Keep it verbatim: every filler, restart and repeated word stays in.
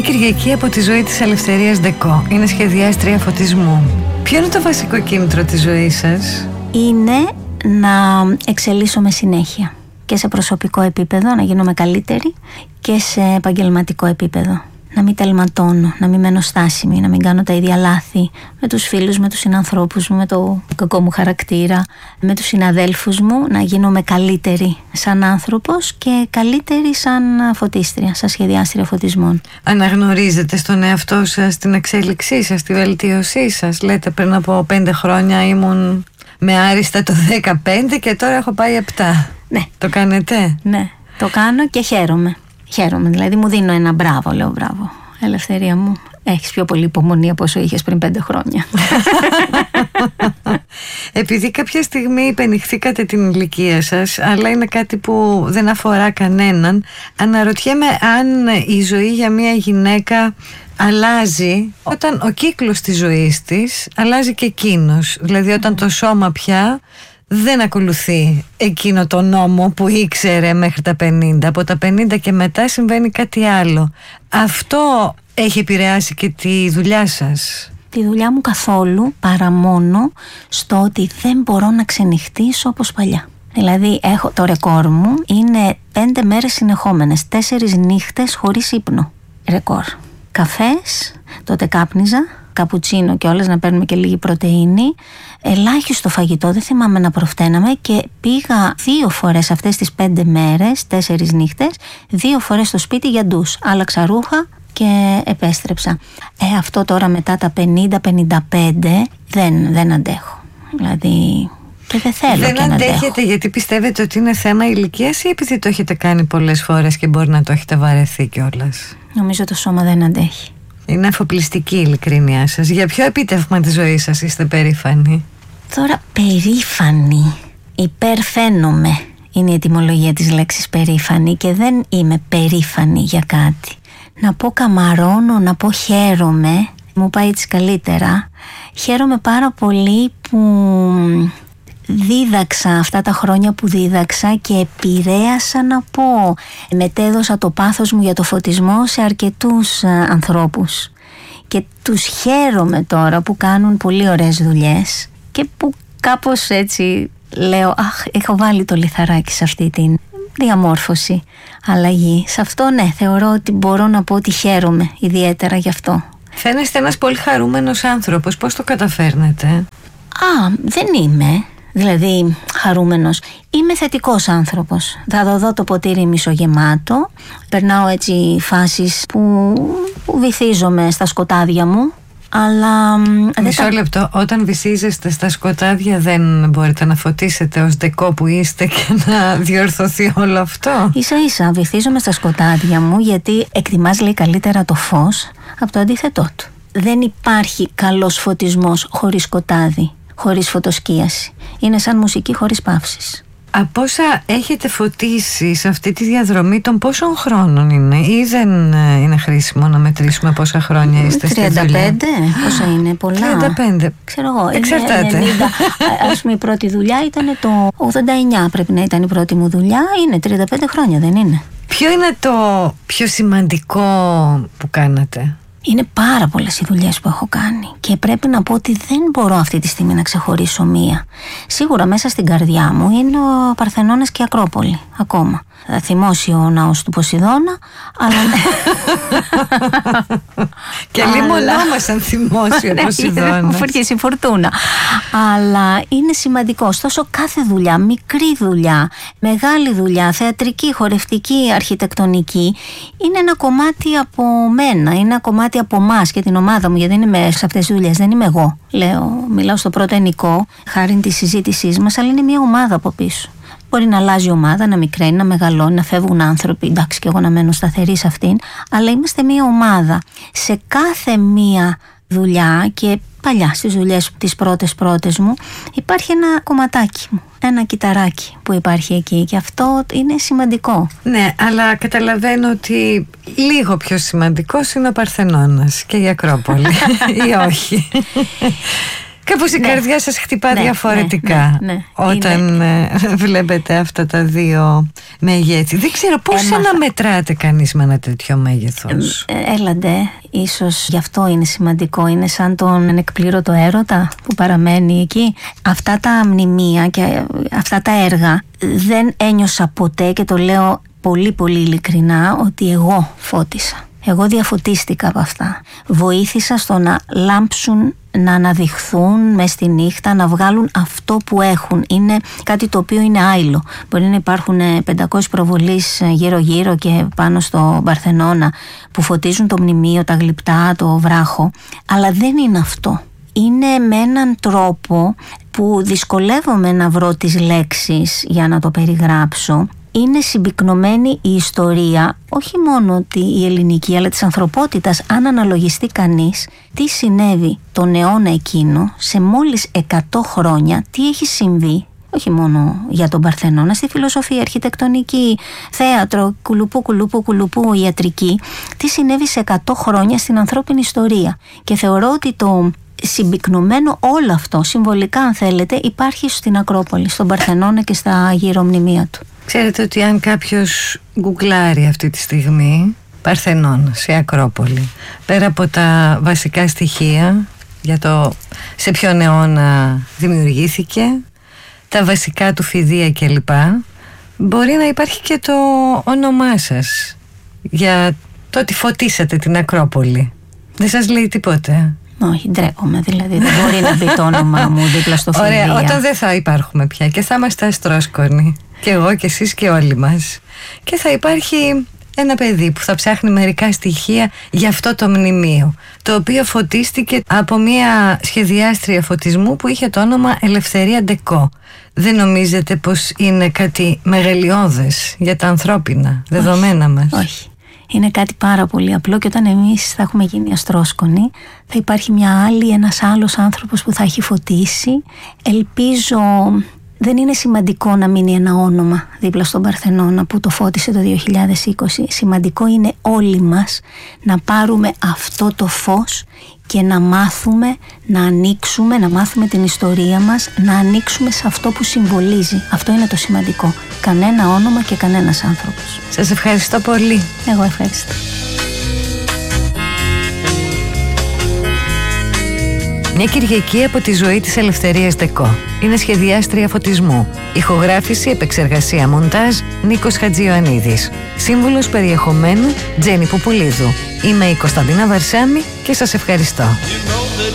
Κυριακή από τη ζωή της Ελευθερίας Ντεκό. Είναι σχεδιάστρια φωτισμού. Ποιο είναι το βασικό κίνητρο της ζωής σας? Είναι να εξελίσσομαι συνέχεια. Και σε προσωπικό επίπεδο, να γίνομαι καλύτερη, και σε επαγγελματικό επίπεδο. Να μην τελματώνω, να μην μένω στάσιμη, να μην κάνω τα ίδια λάθη με τους φίλους, με τους συνανθρώπους μου, με το κακό μου χαρακτήρα, με τους συναδέλφους μου, να γίνομαι καλύτερη σαν άνθρωπος και καλύτερη σαν φωτίστρια, σαν σχεδιάστρια φωτισμών. Αναγνωρίζετε στον εαυτό σας την εξέλιξή σας, τη βελτίωσή σας? Λέτε, πριν από πέντε χρόνια ήμουν με άριστα το δεκαπέντε και τώρα έχω πάει επτά. Ναι. Το κάνετε? Ναι, το κάνω και χαίρομαι. Χαίρομαι, δηλαδή μου δίνω ένα μπράβο, λέω μπράβο. Ελευθερία μου, έχεις πιο πολύ υπομονή από όσο είχες πριν πέντε χρόνια. Επειδή κάποια στιγμή υπενηχθήκατε την ηλικία σας, αλλά είναι κάτι που δεν αφορά κανέναν, αναρωτιέμαι αν η ζωή για μια γυναίκα αλλάζει όταν ο κύκλος της ζωής της αλλάζει και εκείνος. Δηλαδή όταν το σώμα πια δεν ακολουθεί εκείνο το νόμο που ήξερε μέχρι τα πενήντα. Από τα πενήντα και μετά συμβαίνει κάτι άλλο. Αυτό έχει επηρεάσει και τη δουλειά σας? Τη δουλειά μου καθόλου, παρά μόνο στο ότι δεν μπορώ να ξενυχτήσω όπως παλιά. Δηλαδή έχω, το ρεκόρ μου είναι πέντε μέρες συνεχόμενες, τέσσερις νύχτες χωρίς ύπνο. Ρεκόρ. Καφές, τότε κάπνιζα, καπουτσίνο και όλες, να παίρνουμε και λίγη πρωτεΐνη, ελάχιστο φαγητό, δεν θυμάμαι να προφταίναμε, και πήγα δύο φορές αυτές τις πέντε μέρες, τέσσερις νύχτες, δύο φορές στο σπίτι για ντους, άλλαξα ρούχα και επέστρεψα. Ε, αυτό τώρα μετά τα πενήντα πενήντα πέντε δεν, δεν αντέχω, δηλαδή, και δεν θέλω δεν και να αντέχω. Δεν αντέχετε γιατί πιστεύετε ότι είναι θέμα ηλικίας ή επειδή το έχετε κάνει πολλές φορές και μπορεί να το έχετε βαρεθεί κιόλας? Νομίζω το σώμα δεν αντέχει. Είναι αφοπλιστική η ειλικρίνειά σας. Για ποιο επίτευγμα της ζωής σας είστε περήφανοι? Τώρα, περήφανη, υπερφαίνομαι είναι η ετυμολογία της λέξης περήφανη, και δεν είμαι περήφανη για κάτι. Να πω καμαρώνω, να πω χαίρομαι, μου πάει έτσι καλύτερα. Χαίρομαι πάρα πολύ που δίδαξα αυτά τα χρόνια που δίδαξα και επηρέασα, να πω, μετέδωσα το πάθος μου για το φωτισμό σε αρκετούς ανθρώπους, και τους χαίρομαι τώρα που κάνουν πολύ ωραίες δουλειές και που κάπως έτσι λέω, αχ, έχω βάλει το λιθαράκι σε αυτή την διαμόρφωση, αλλαγή. Σε αυτό, ναι, θεωρώ ότι μπορώ να πω ότι χαίρομαι ιδιαίτερα γι' αυτό. Φαίνεστε ένας πολύ χαρούμενος άνθρωπος. Πώς το καταφέρνετε? Α, δεν είμαι δηλαδή χαρούμενος. Είμαι θετικός άνθρωπος. Θα δω το ποτήρι μισογεμάτο. Περνάω έτσι φάσεις που, που βυθίζομαι στα σκοτάδια μου. Αλλά μισό λεπτό, όταν βυθίζεστε στα σκοτάδια δεν μπορείτε να φωτίσετε ως Ντεκό που είστε και να διορθωθεί όλο αυτό? Ίσα ίσα βυθίζομαι στα σκοτάδια μου, γιατί εκτιμάς, λέει, καλύτερα το φως από το αντίθετό του. Δεν υπάρχει καλός φωτισμός χωρίς σκοτάδι, χωρίς φωτοσκίαση. Είναι σαν μουσική χωρίς παύσεις. Από όσα έχετε φωτίσει σε αυτή τη διαδρομή, των πόσων χρόνων είναι, ή δεν είναι χρήσιμο να μετρήσουμε πόσα χρόνια είστε στη δουλειά? τριάντα πέντε, πόσα είναι, πολλά? τριάντα πέντε. Ξέρω εγώ, εξαρτάται. ενενήντα. Ας πούμε η πρώτη δουλειά ήταν το ογδόντα εννιά, πρέπει να ήταν η πρώτη μου δουλειά. Είναι τριάντα πέντε χρόνια, δεν είναι? Ποιο είναι το πιο σημαντικό που κάνατε? Είναι πάρα πολλές οι δουλειές που έχω κάνει και πρέπει να πω ότι δεν μπορώ αυτή τη στιγμή να ξεχωρίσω μία. Σίγουρα μέσα στην καρδιά μου είναι ο Παρθενώνας και η Ακρόπολη ακόμα. Θα θυμώσει ο ναός του Ποσειδώνα, αλλά... Και λιμονόμασαν θυμώσει ο Ποσειδώνας. Μου φουργήσει η φορτούνα. Αλλά είναι σημαντικό. Ωστόσο κάθε δουλειά, μικρή δουλειά, μεγάλη δουλειά, θεατρική, χορευτική, αρχιτεκτονική, είναι ένα κομμάτι από μένα, είναι ένα κομμάτι από εμάς και την ομάδα μου, γιατί δεν είμαι σε αυτές τις δουλειές, δεν είμαι εγώ. Λέω, μιλάω στο πρώτο ενικό, χάρη τη συζήτησή μας, αλλά είναι μια ομάδα από πίσω. Μπορεί να αλλάζει η ομάδα, να μικραίνει, να μεγαλώνει, να φεύγουν άνθρωποι, εντάξει, και εγώ να μένω σταθερή σε αυτήν, αλλά είμαστε μια ομάδα. Σε κάθε μια δουλειά, και παλιά στις δουλειές τις πρώτες πρώτες μου, υπάρχει ένα κομματάκι μου, ένα κυταράκι που υπάρχει εκεί, και αυτό είναι σημαντικό. Ναι, αλλά καταλαβαίνω ότι λίγο πιο σημαντικός είναι ο Παρθενώνας και η Ακρόπολη ή όχι? Κάπως η ναι. καρδιά σας χτυπά ναι, διαφορετικά ναι, ναι, ναι. όταν είναι... βλέπετε αυτά τα δύο μεγέθη. Δεν ξέρω πώς Έμαθα... αναμετράτε κανείς με ένα τέτοιο μέγεθος. Ε, έλαντε, ίσως γι' αυτό είναι σημαντικό. Είναι σαν τον ανεκπλήρωτο έρωτα που παραμένει εκεί. Αυτά τα μνημεία και αυτά τα έργα δεν ένιωσα ποτέ, και το λέω πολύ πολύ ειλικρινά, ότι εγώ φώτισα. Εγώ διαφωτίστηκα από αυτά. Βοήθησα στο να λάμψουν, να αναδειχθούν μες στη νύχτα, να βγάλουν αυτό που έχουν. Είναι κάτι το οποίο είναι άειλο. Μπορεί να υπάρχουν πεντακόσιες προβολείς γύρω-γύρω και πάνω στο Παρθενώνα που φωτίζουν το μνημείο, τα γλυπτά, το βράχο, αλλά δεν είναι αυτό. Είναι με έναν τρόπο που δυσκολεύομαι να βρω τις λέξεις για να το περιγράψω. Είναι συμπυκνωμένη η ιστορία, όχι μόνο η ελληνική, αλλά της ανθρωπότητας. Αν αναλογιστεί κανείς τι συνέβη τον αιώνα εκείνο, σε μόλις εκατό χρόνια, τι έχει συμβεί, όχι μόνο για τον Παρθενώνα, στη φιλοσοφία, αρχιτεκτονική, θέατρο, κουλουπού, κουλουπού, κουλουπού, ιατρική, τι συνέβη σε εκατό χρόνια στην ανθρώπινη ιστορία. Και θεωρώ ότι το συμπυκνωμένο όλο αυτό, συμβολικά αν θέλετε, υπάρχει στην Ακρόπολη, στον Παρθενώνα και στα γύρω μνημεία του. Ξέρετε ότι αν κάποιος γκουγκλάρει αυτή τη στιγμή Παρθενώνα η Ακρόπολη, πέρα από τα βασικά στοιχεία για το σε ποιον αιώνα δημιουργήθηκε, τα βασικά του φηδεία κλπ, μπορεί να υπάρχει και το όνομά σας για το ότι φωτίσατε την Ακρόπολη. Δεν σας λέει τίποτε? Όχι, ντρέπομαι, δηλαδή δεν μπορεί να μπει το όνομά μου δίπλα στο φηδεία. Ωραία, όταν δεν θα υπάρχουμε πια και θα είμαστε αστρόσκονοι, και εγώ και εσείς και όλοι μας, και θα υπάρχει ένα παιδί που θα ψάχνει μερικά στοιχεία για αυτό το μνημείο, το οποίο φωτίστηκε από μια σχεδιάστρια φωτισμού που είχε το όνομα Ελευθερία Ντεκό. Δεν νομίζετε πως είναι κάτι μεγαλειώδες για τα ανθρώπινα δεδομένα όχι, μας? Όχι. Είναι κάτι πάρα πολύ απλό, και όταν εμείς θα έχουμε γίνει αστρόσκονοι, θα υπάρχει μια άλλη, ένας άλλος άνθρωπος που θα έχει φωτίσει. Ελπίζω δεν είναι σημαντικό να μείνει ένα όνομα δίπλα στον Παρθενώνα που το φώτισε το δύο χιλιάδες είκοσι. Σημαντικό είναι όλοι μας να πάρουμε αυτό το φως και να μάθουμε, να ανοίξουμε, να μάθουμε την ιστορία μας, να ανοίξουμε σε αυτό που συμβολίζει. Αυτό είναι το σημαντικό. Κανένα όνομα και κανένας άνθρωπος. Σας ευχαριστώ πολύ. Εγώ ευχαριστώ. Μια Κυριακή από τη ζωή της Ελευθερίας Ντεκό. Είναι σχεδιάστρια φωτισμού. Ηχογράφηση, επεξεργασία, μοντάζ, Νίκος Χατζιωαννίδης. Σύμβουλος περιεχομένου, Τζένι Πουπουλίδου. Είμαι η Κωνσταντίνα Βαρσάμι και σας ευχαριστώ.